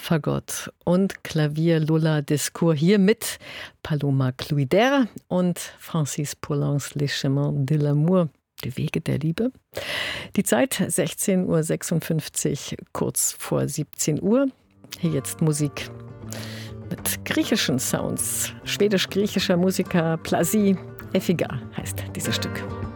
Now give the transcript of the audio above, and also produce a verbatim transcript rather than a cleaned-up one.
Fagott und Klavier Lola Descours hier mit Paloma Cluider und Francis Poulenc Les Chemins de l'Amour, die Wege der Liebe. Die Zeit sechzehn Uhr sechsundfünfzig, kurz vor siebzehn Uhr. Hier jetzt Musik mit griechischen Sounds. Schwedisch-griechischer Musiker Plassi Effiga heißt dieses Stück.